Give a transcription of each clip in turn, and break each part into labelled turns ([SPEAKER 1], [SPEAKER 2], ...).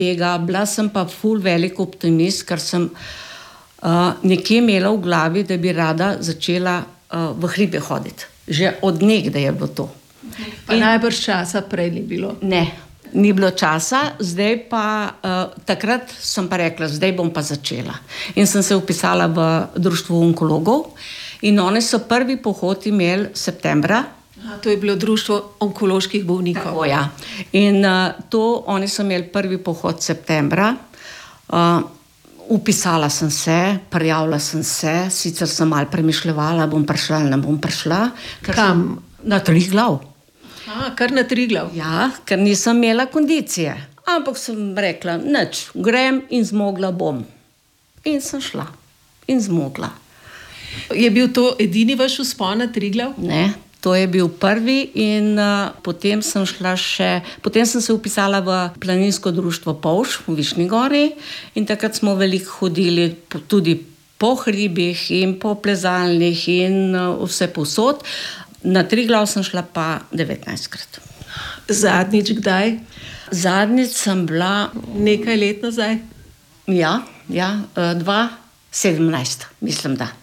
[SPEAKER 1] tega, bila sem pa ful velik optimist, ker sem nekje imela v glavi, da bi rada začela v hribe hoditi. Že od nekdaj je bilo to.
[SPEAKER 2] Pa najbrž časa prej ni bilo.
[SPEAKER 1] Ne, ni bilo časa, zdaj pa, takrat sem pa rekla, zdaj bom pa začela. In sem se vpisala v društvo onkologov in oni so prvi pohod imeli septembra.
[SPEAKER 2] To je bilo društvo onkoloških bolnikov.
[SPEAKER 1] Tako, ja. In oni so imeli prvi pohod septembra. Upisala sem se, prijavila sem se, sicer sem malo premišljevala, bom prišla ali ne bom prišla.
[SPEAKER 2] Kam?
[SPEAKER 1] Na Triglav.
[SPEAKER 2] Kar na Triglav?
[SPEAKER 1] Ja, ker nisem imela kondicije. Ampak sem rekla, nič, grem in zmogla bom. In sem šla. In zmogla.
[SPEAKER 2] Je bil to edini vaš vzpon na Triglav?
[SPEAKER 1] Ne, to je bil prvi in potem sem šla potem sem se vpisala v planinsko društvo Povš v Višnji Gori in takrat smo veliko hodili tudi po hribih in po plezalnih in vse povsod. Na Triglav sem šla pa 19-krat.
[SPEAKER 2] Zadnjič kdaj?
[SPEAKER 1] Zadnjič sem bila...
[SPEAKER 2] Nekaj let nazaj?
[SPEAKER 1] Ja, 2017, mislim, da.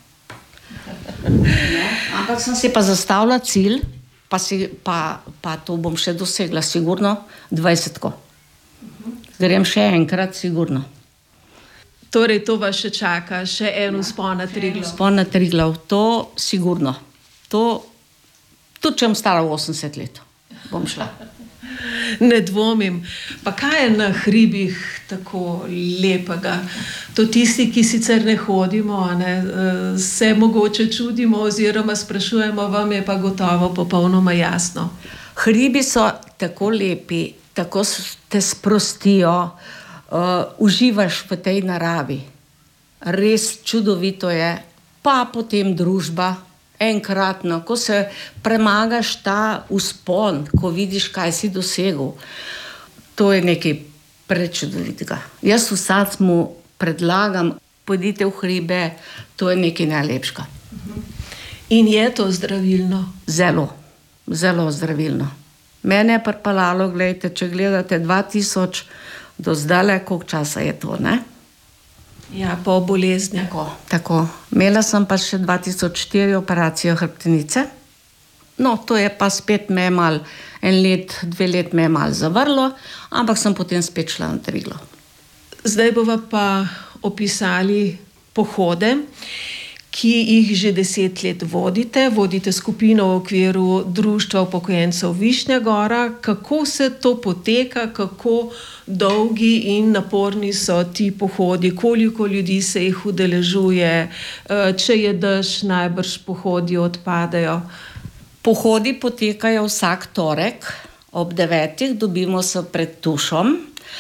[SPEAKER 1] Ampak sem si pa zastavila cilj, pa to bom še dosegla, sigurno 20-ko. Grem še enkrat, sigurno.
[SPEAKER 2] Torej, to vas še čaka, še en vzpon na Triglav?
[SPEAKER 1] Vzpon na Triglav, to sigurno. Tudi če bom stara 80 let, bom šla.
[SPEAKER 2] Ne dvomim. Pa kaj je na hribih tako lepega? To tisti, ki sicer ne hodimo, se mogoče čudimo oziroma sprašujemo, vam je pa gotovo popolnoma jasno.
[SPEAKER 1] Hribi so tako lepi, tako te sprostijo, uživaš v tej naravi. Res čudovito je, pa potem družba. Enkratno, ko se premagaš ta vzpon, ko vidiš, kaj si dosegel, to je nekaj prečudovitega. Jaz vsakmu predlagam, pojdite v hribe, to je nekaj najlepšega.
[SPEAKER 2] In je to zdravilno?
[SPEAKER 1] Zelo, zelo zdravilno. Mene je pripeljalo, gledajte, če gledate 2000 do zdajle, koliko časa je to, ne?
[SPEAKER 2] Ja, po bolezni.
[SPEAKER 1] Tako. Imela sem pa še 2004 operacijo hrbtenice. No, to je pa spet me malo, 1 let, 2 let me je malo zavrlo, ampak sem potem spet šla na Triglav.
[SPEAKER 2] Zdaj bova pa opisali pohode, ki jih že 10 let vodite skupino v okviru Društva upokojencev Višnja Gora. Kako se to poteka, kako dolgi in naporni so ti pohodi, koliko ljudi se jih udeležuje, če je dež, najbrž pohodi odpadejo?
[SPEAKER 1] Pohodi potekajo vsak torek ob 9. Dobimo se pred Tušom.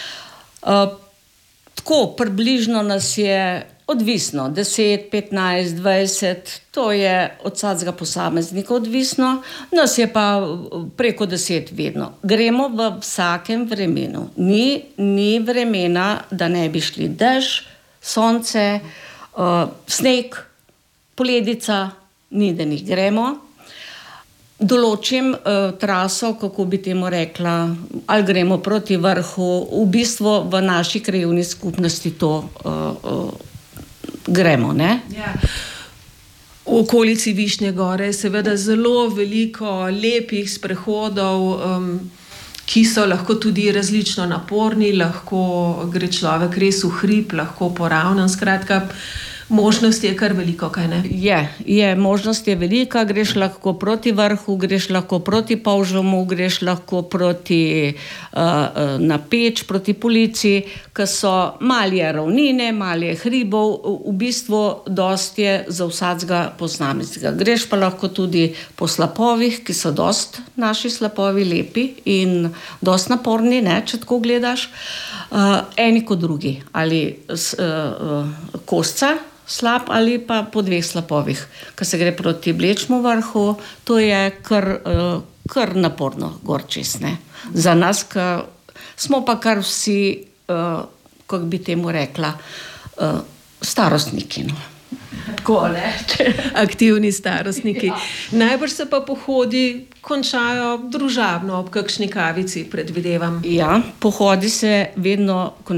[SPEAKER 1] Tako, približno nas je odvisno, 10, 15, 20, to je od vsakega posameznika odvisno, nas je pa preko 10 vedno. Gremo v vsakem vremenu. Ni vremena, da ne bi šli dež, sonce, sneg, poledica, ni da njih gremo. Določim traso, kako bi temu rekla, ali gremo proti vrhu, v bistvu v naši krajevni skupnosti to gremo, ne?
[SPEAKER 2] Ja. V okolici Višnje Gore je seveda zelo veliko lepih sprehodov, ki so lahko tudi različno naporni, lahko gre človek res v hrib, lahko po ravnem, skratka, možnost je kar veliko, kaj ne?
[SPEAKER 1] Je, možnost je velika, greš lahko proti vrhu, greš lahko proti Povžemu, greš lahko proti na Peč, proti Polici, ki so malo je ravnine, malo je hribov, v bistvu dosti je za vsakega posameznika. Greš pa lahko tudi po slapovih, ki so dosti naši slapovi lepi in dosti naporni, ne, če tako gledaš. Eni kot drugi, ali kosca slab ali pa po 2 slapovih. Ko se gre proti Blečmu vrhu, to je kar naporno gor čez, ne. Za nas, ki smo pa kar vsi, kako bi temu rekla, starostniki, no. Tako, ne?
[SPEAKER 2] Aktivni starostniki. Najbrž se pa pohodi končajo družabno ob kakšni kavici, predvidevam.
[SPEAKER 1] Ja, pohodi se vedno